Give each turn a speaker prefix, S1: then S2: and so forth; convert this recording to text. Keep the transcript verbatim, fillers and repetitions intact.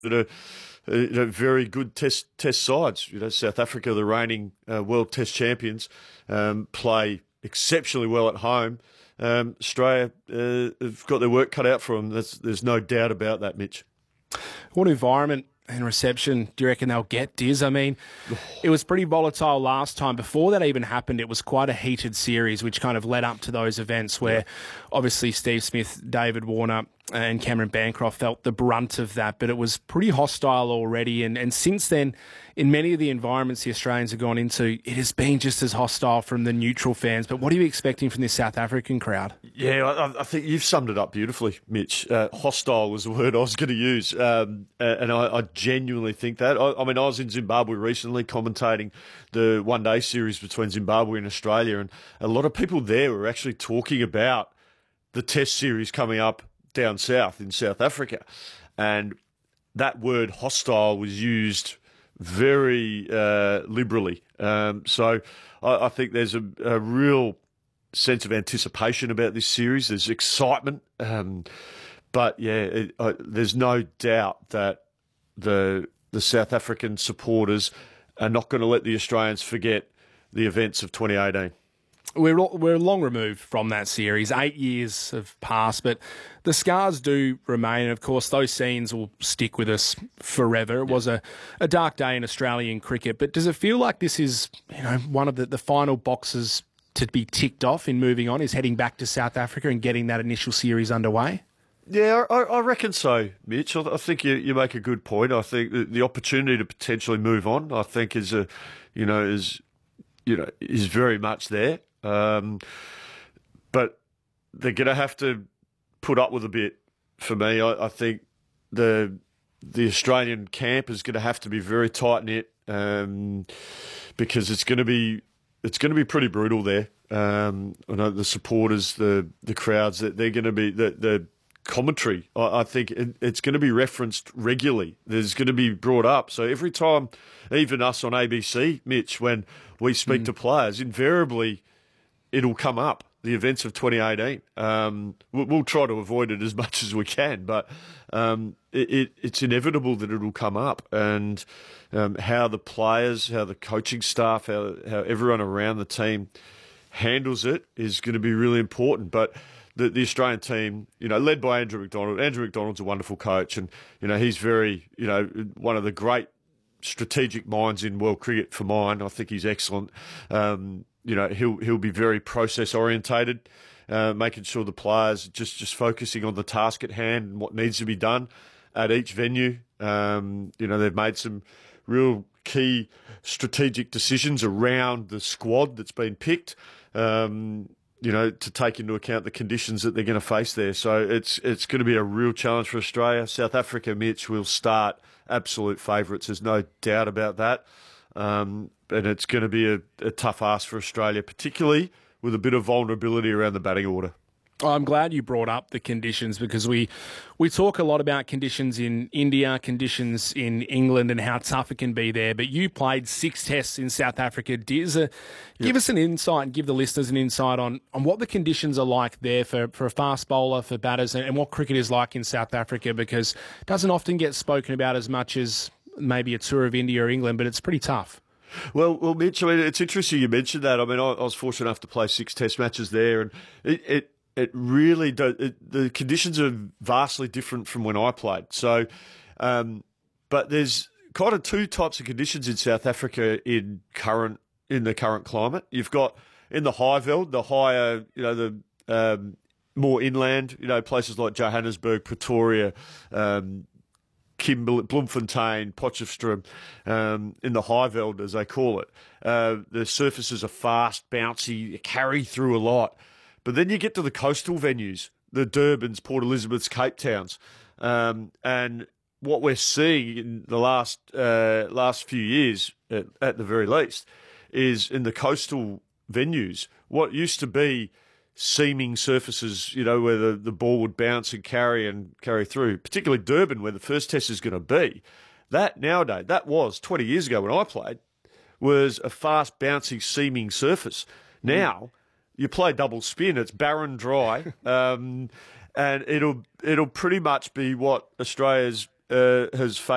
S1: that are uh, you know, very good test test sides. You know, South Africa, the reigning uh, world test champions, um, play exceptionally well at home. Um, Australia uh, have got their work cut out for them. There's, there's no doubt about that, Mitch.
S2: What environment and reception do you reckon they'll get, Diz? I mean, it was pretty volatile last time. Before that even happened, it was quite a heated series, which kind of led up to those events where yeah. obviously Steve Smith, David Warner and Cameron Bancroft felt the brunt of that, but it was pretty hostile already. And, and since then, in many of the environments the Australians have gone into, it has been just as hostile from the neutral fans. But what are you expecting from this South African crowd?
S1: Yeah, I, I think you've summed it up beautifully, Mitch. Uh, hostile was the word I was going to use. Um, and I, I genuinely think that. I, I mean, I was in Zimbabwe recently commentating the one-day series between Zimbabwe and Australia, and a lot of people there were actually talking about the test series coming up down south in South Africa. And that word hostile was used very uh, liberally. Um, so I, I think there's a, a real sense of anticipation about this series. There's excitement. Um, but, yeah, it, uh, there's no doubt that the the South African supporters are not going to let the Australians forget the events of twenty eighteen.
S2: We're we're long removed from that series. Eight years have passed, but the scars do remain. And of course, those scenes will stick with us forever. It yeah. was a, a dark day in Australian cricket. But does it feel like this is, you know, one of the, the final boxes to be ticked off in moving on, is heading back to South Africa and getting that initial series underway?
S1: Yeah, I, I reckon so, Mitch. I, I think you, you make a good point. I think the, the opportunity to potentially move on, I think, is a, you know, is, you know, is very much there. Um, but they're going to have to put up with a bit. For me, I, I think the the Australian camp is going to have to be very tight knit, um, because it's going to be it's going to be pretty brutal there. Um, I know the supporters, the the crowds, that they're going to be the the commentary. I, I think it, it's going to be referenced regularly. There's going to be brought up. So every time, even us on A B C, Mitch, when we speak mm. to players, invariably it'll come up, the events of twenty eighteen. Um, we'll, we'll try to avoid it as much as we can, but um, it, it, it's inevitable that it'll come up. And um, how the players, how the coaching staff, how, how everyone around the team handles it is going to be really important. But the, the Australian team, you know, led by Andrew McDonald. Andrew McDonald's a wonderful coach, and you know he's very, you know, one of the great strategic minds in world cricket for mine. I think he's excellent. Um, You know, he'll he'll be very process orientated, uh, making sure the players just just focusing on the task at hand and what needs to be done at each venue. Um, you know, they've made some real key strategic decisions around the squad that's been picked. Um, you know, to take into account the conditions that they're going to face there. So it's it's going to be a real challenge for Australia. South Africa, Mitch, will start absolute favourites. There's no doubt about that. Um, and it's going to be a, a tough ask for Australia, particularly with a bit of vulnerability around the batting order.
S2: I'm glad you brought up the conditions, because we we talk a lot about conditions in India, conditions in England, and how tough it can be there. But you played six tests in South Africa. Diz, uh, give yep. us an insight and give the listeners an insight on, on what the conditions are like there for, for a fast bowler, for batters, and, and what cricket is like in South Africa, because it doesn't often get spoken about as much as maybe a tour of India or England, but it's pretty tough.
S1: Well, well, Mitch, I mean, it's interesting you mentioned that. I mean, I, I was fortunate enough to play six test matches there, and it it, it really does. It, the conditions are vastly different from when I played. So, um, but there's kind of two types of conditions in South Africa in current in the current climate. You've got in the high veld, the higher, you know, the um, more inland, you know, places like Johannesburg, Pretoria, um, Kimberley, Bloemfontein, Potchefstroom, um, in the high veld, as they call it. Uh, the surfaces are fast, bouncy, you carry through a lot. But then you get to the coastal venues, the Durbans, Port Elizabeths, Cape Towns. Um, and what we're seeing in the last uh, last few years, at, at the very least, is in the coastal venues, what used to be seaming surfaces, you know, where the, the ball would bounce and carry and carry through, particularly Durban, where the first test is going to be. That nowadays, that was twenty years ago when I played, was a fast, bouncy, seaming surface. Now, you play double spin, it's barren dry, um, and it'll it'll pretty much be what Australia's uh, has faced